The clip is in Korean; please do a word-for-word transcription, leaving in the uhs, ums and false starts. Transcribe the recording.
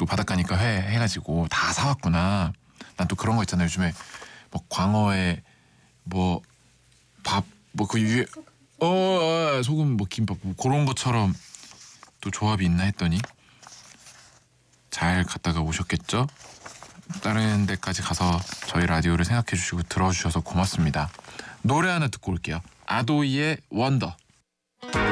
또 바닷가니까 회 해가지고 다 사왔구나. 난 또 그런 거 있잖아요. 요즘에 뭐 광어에 뭐 밥 뭐 그 위에 어, 어 소금 뭐 김밥 뭐 그런 것처럼 또 조합이 있나 했더니 잘 갔다가 오셨겠죠? 다른 데까지 가서 저희 라디오를 생각해 주시고 들어주셔서 고맙습니다. 노래 하나 듣고 올게요. 아도이의 원더.